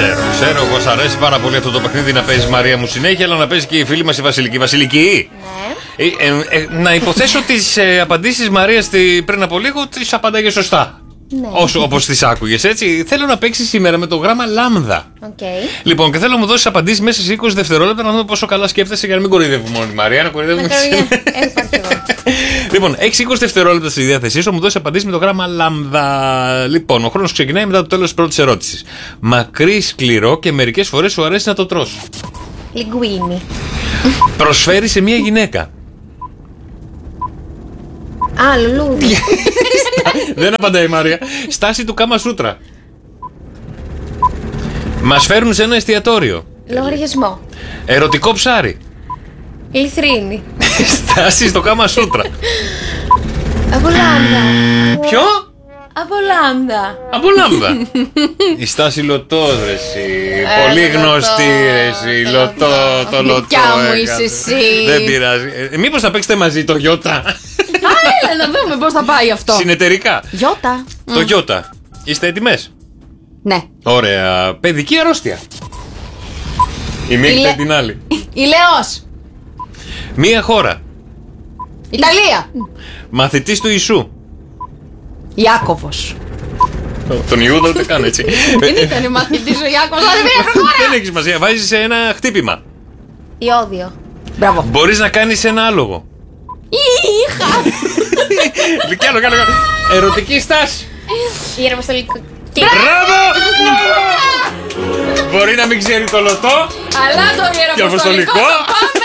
Ξέρω πως αρέσει πάρα πολύ αυτό το παιχνίδι να παίζει, Μαρία μου, συνέχεια, αλλά να παίζει και η φίλη μας η Βασιλική. Βασιλική! Ναι. Να υποθέσω τις απαντήσεις Μαρίας πριν από λίγο, τις απαντάγε σωστά. Ναι. Όπως τις άκουγες, έτσι. Θέλω να παίξεις σήμερα με το γράμμα λάμδα. Okay. Λοιπόν, και θέλω να μου δώσεις απαντήσεις μέσα σε 20 δευτερόλεπτα να δούμε πόσο καλά σκέφτεσαι για να μην κοροϊδεύουμε μόνο τη Μαρία, να κοροϊδεύουμε και εσένα. Λοιπόν, έχεις 20 δευτερόλεπτα στη διάθεσή σου να μου δώσεις απαντήσεις με το γράμμα λάμδα. Λοιπόν, ο χρόνος ξεκινάει μετά το τέλος της πρώτης ερώτησης. Μακρύ, σκληρό και μερικές φορές σου αρέσει να το τρως. Λιγκουίνι. Προσφέρει σε μια γυναίκα. Α, λουλούδι. Δεν απαντάει η Μαρία. Στάση του Κάμα Σούτρα. Μας φέρνουν σε ένα εστιατόριο. Λογαριασμό. Ερωτικό ψάρι. Λιθρίνη. Στάση στο Κάμα Σούτρα. Από λάμδα. Ποιο? Από λάμδα. Από λάμδα. Η στάση λωτός, ρε εσύ. Πολύ γνωστή, ρε εσύ. Λωτό, το λωτό. Δικιά μου είσαι εσύ. Δεν πειράζει. Μήπως θα παίξετε μαζί το Γιώτα? Έλα να δούμε πώς θα πάει αυτό. Συνεταιρικά. Γιώτα. Το Γιώτα. Είστε έτοιμες? Ναι. Ωραία. Παιδική αρρώστια. Η μία και την άλλη. Ηλαιός. Μία χώρα. Ιταλία. Μαθητής του Ιησού. Ιάκωβος. Τον Ιούδα ούτε καν έτσι. Δεν ήταν μαθητής ο Ιάκωβος, αλλά δεν προχώρα. Δεν έχει σημασία. Βάζεις σε ένα χτύπημα. Ιώδιο. Μπράβο. Μπορείς να κάνεις ένα άλογο. Είχα. Κι άλλο. Ερωτική στάση. Ιεραποστολικό. Μπράβο! Μπορεί να μην ξέρει το λωτό Αλλά το και ιεραποστολικό.